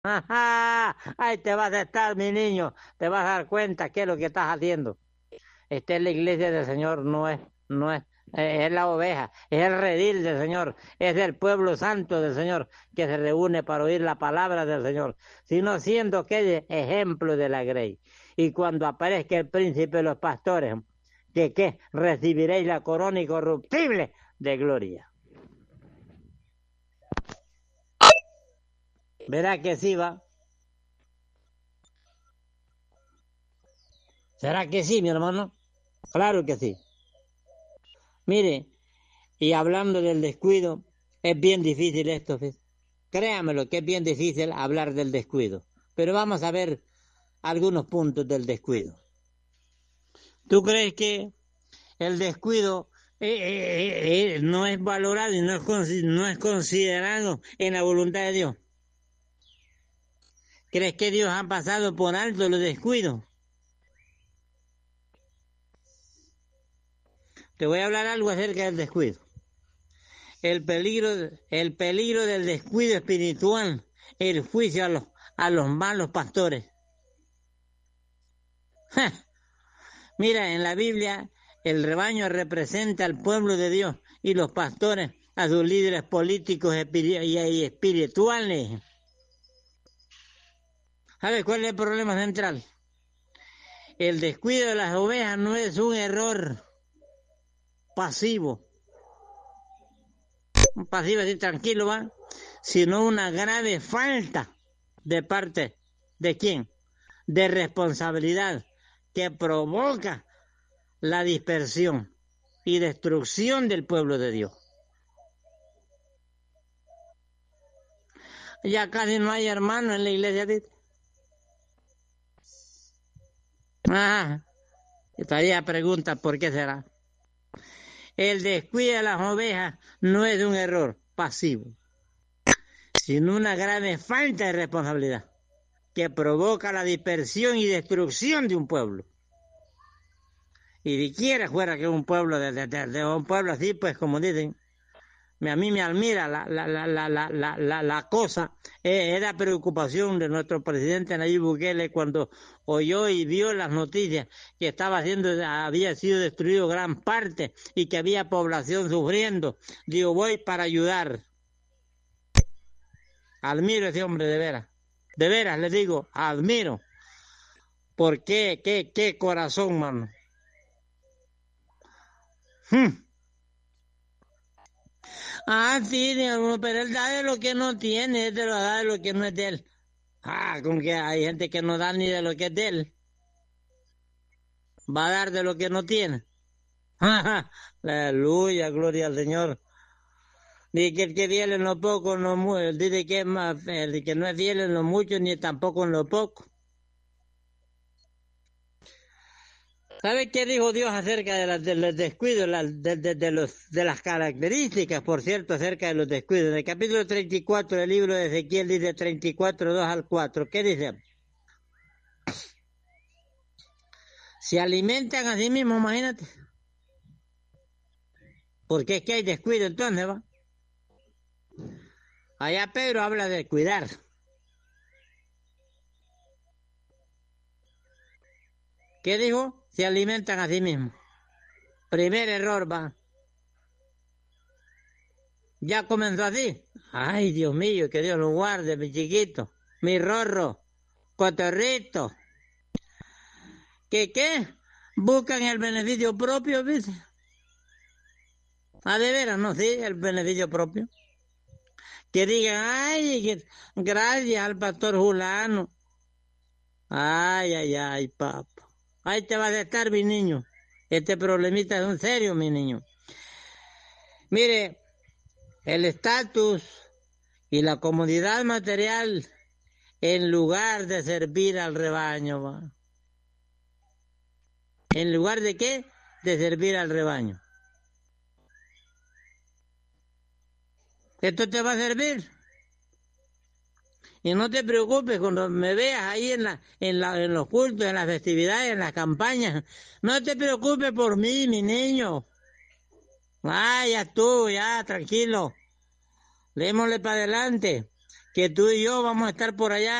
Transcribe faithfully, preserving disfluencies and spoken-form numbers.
Ajá, ahí te vas a estar, mi niño, te vas a dar cuenta qué es lo que estás haciendo. Esta es la iglesia del Señor, no es, no es, eh, es la oveja, es el redil del Señor, es el pueblo santo del Señor que se reúne para oír la palabra del Señor, sino siendo que es ejemplo de la grey. Y cuando aparezca el príncipe de los pastores, que qué, recibiréis la corona incorruptible de gloria. ¿Verá que sí va? ¿Será que sí, mi hermano? Claro que sí. Mire, y hablando del descuido, es bien difícil esto, ¿ves? Créamelo que es bien difícil hablar del descuido, pero vamos a ver algunos puntos del descuido. ¿Tú crees que el descuido eh, eh, eh, no es valorado y no es, no es considerado en la voluntad de Dios? ¿Crees que Dios ha pasado por alto los descuidos? Te voy a hablar algo acerca del descuido. El peligro, el peligro del descuido espiritual, el juicio a los, a los malos pastores. ¡Ja! Mira, en la Biblia el rebaño representa al pueblo de Dios y los pastores a sus líderes políticos y espirituales. ¿Sabes cuál es el problema central? El descuido de las ovejas no es un error pasivo, un pasivo así tranquilo, ¿va? Sino una grave falta de parte de quién, de responsabilidad que provoca la dispersión y destrucción del pueblo de Dios. Ya casi no hay hermanos en la iglesia de... Ah, estaría pregunta por qué será. El descuido de las ovejas no es un error pasivo, sino una grave falta de responsabilidad que provoca la dispersión y destrucción de un pueblo. Y si quiera fuera que un pueblo, de, de, de, de un pueblo así, pues como dicen, a mí me admira la, la, la, la, la, la, la, la cosa, eh, era preocupación de nuestro presidente Nayib Bukele cuando oyó y vio las noticias que estaba haciendo, había sido destruido gran parte y que había población sufriendo. Digo, voy para ayudar. Admiro a ese hombre de veras, de veras le digo, admiro. ¿Por qué? ¿Qué, qué corazón, mano? Hmm. Ah, sí, pero él da de lo que no tiene, él te lo da de lo que no es de él. Ah, con que hay gente que no da ni de lo que es de él. Va a dar de lo que no tiene. Aleluya, gloria al Señor. Dice que el que es fiel en lo poco, no mucho. Dice que es más, el que no es fiel en lo mucho, ni tampoco en lo poco. ¿Sabe qué dijo Dios acerca de, la, de los descuidos, la, de, de, de, los, de las características, por cierto, acerca de los descuidos? En el capítulo treinta y cuatro del libro de Ezequiel dice treinta y cuatro, dos al cuatro. ¿Qué dice? Se alimentan a sí mismos, imagínate. Porque es que hay descuido entonces, ¿va? Allá Pedro habla de cuidar. ¿Qué dijo? Se alimentan a sí mismos. Primer error, va. Ya comenzó así. Ay, Dios mío, que Dios lo guarde, mi chiquito, mi rorro, cotorrito. ¿Qué qué? Buscan el beneficio propio, ¿viste? Ah, de veras, no, sí, el beneficio propio. Que digan, ay, que, gracias al pastor Julano. Ay, ay, ay, papá. Ahí te vas a estar, mi niño. Este problemita es un serio, mi niño. Mire, el estatus y la comodidad material en lugar de servir al rebaño, ¿va? ¿En lugar de qué? De servir al rebaño. Esto te va a servir. Y no te preocupes cuando me veas ahí en, la, en, la, en los cultos, en las festividades, en las campañas. No te preocupes por mí, mi niño. Ah, ya tú, ya, tranquilo. Démosle para adelante. que tú y yo vamos a estar por allá